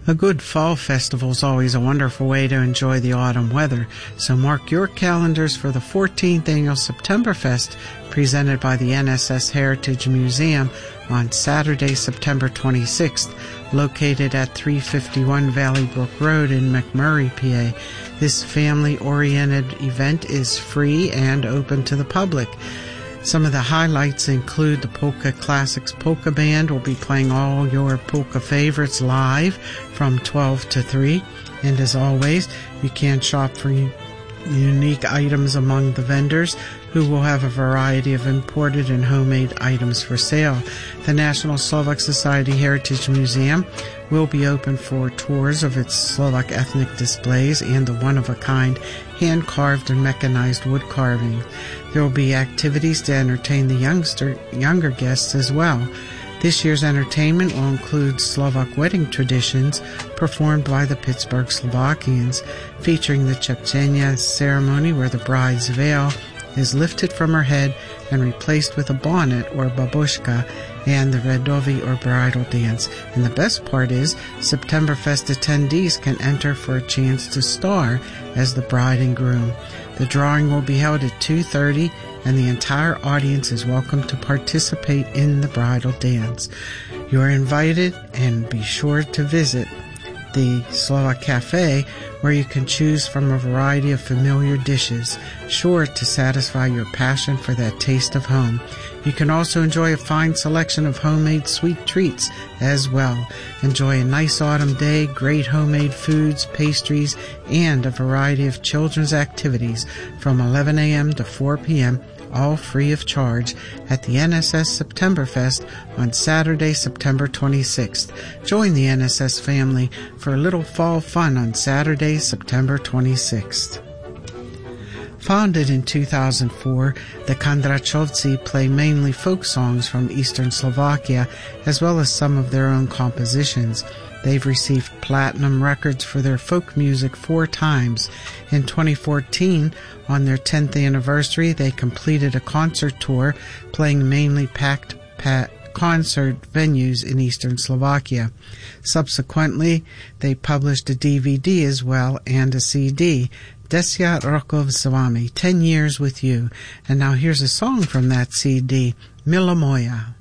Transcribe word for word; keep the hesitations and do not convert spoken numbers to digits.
A good fall festival is always a wonderful way to enjoy the autumn weather, so mark your calendars for the fourteenth Annual Septemberfest presented by the N S S Heritage Museum on Saturday, September twenty-sixth, located at three fifty-one Valley Brook Road in McMurray, P A. This family-oriented event is free and open to the public. Some of the highlights include the Polka Classics Polka Band will be playing all your polka favorites live from twelve to three. And as always, you can shop for unique items among the vendors who will have a variety of imported and homemade items for sale. The National Slovak Society Heritage Museum will be open for tours of its Slovak ethnic displays and the one-of-a-kind hand-carved and mechanized wood carving. There will be activities to entertain the youngster, younger guests as well. This year's entertainment will include Slovak wedding traditions performed by the Pittsburgh Slovakians, featuring the Chepchenia ceremony where the bride's veil is lifted from her head and replaced with a bonnet or babushka, and the Redovi or bridal dance. And the best part is, Septemberfest attendees can enter for a chance to star as the bride and groom. The drawing will be held at two thirty, and the entire audience is welcome to participate in the bridal dance. You are invited, and be sure to visit the Slovak Cafe, where you can choose from a variety of familiar dishes, sure to satisfy your passion for that taste of home. You can also enjoy a fine selection of homemade sweet treats as well. Enjoy a nice autumn day, great homemade foods, pastries, and a variety of children's activities from eleven a.m. to four p.m., all free of charge, at the N S S Septemberfest on Saturday, September twenty-sixth. Join the N S S family for a little fall fun on Saturday, September twenty-sixth. Founded in two thousand four, the Kondrachovci play mainly folk songs from Eastern Slovakia, as well as some of their own compositions. They've received platinum records for their folk music four times. In twenty fourteen, on their tenth anniversary, they completed a concert tour playing mainly packed pa- concert venues in eastern Slovakia. Subsequently, they published a D V D as well and a C D, Desya Rokov s Vami, ten years with You. And now here's a song from that C D, Mila Moja.